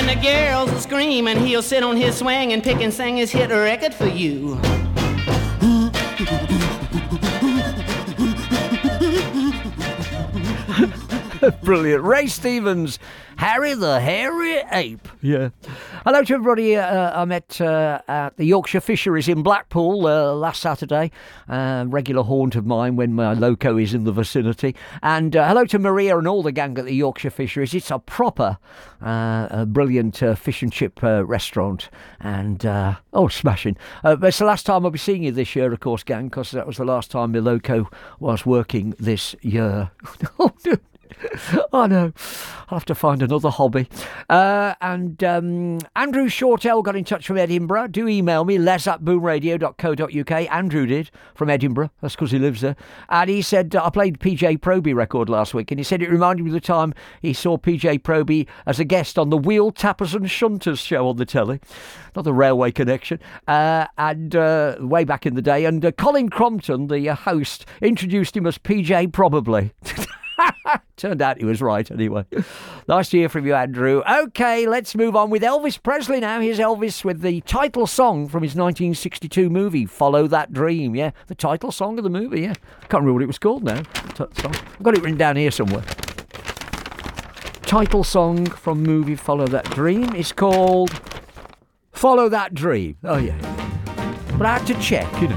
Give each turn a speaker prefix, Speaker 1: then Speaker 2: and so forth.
Speaker 1: the girls will scream, and he'll sit on his swing and pick and sing his hit record for you.
Speaker 2: Brilliant. Ray Stevens, Harry the Hairy Ape. Yeah. Hello to everybody I met at the Yorkshire Fisheries in Blackpool last Saturday. Regular haunt of mine when my loco is in the vicinity. And hello to Maria and all the gang at the Yorkshire Fisheries. It's a proper, brilliant fish and chip restaurant. And, smashing. It's the last time I'll be seeing you this year, of course, gang, because that was the last time my loco was working this year. Oh no, I'll have to find another hobby. And Andrew Shortell got in touch from Edinburgh. Do email me, les@boomradio.co.uk. Andrew did, from Edinburgh. That's because he lives there. And he said, I played PJ Proby record last week, and he said it reminded me of the time he saw PJ Proby as a guest on the Wheel Tappers and Shunters show on the telly. Not the Railway Connection. And way back in the day. And Colin Crompton, the host, introduced him as PJ Probably. Turned out he was right anyway. Nice to hear from you, Andrew. OK, let's move on with Elvis Presley now. Here's Elvis with the title song from his 1962 movie, Follow That Dream. Yeah, the title song of the movie, yeah. Can't remember what it was called now. I've got it written down here somewhere. Title song from movie Follow That Dream is called Follow That Dream. Oh, yeah. But I had to check, you know.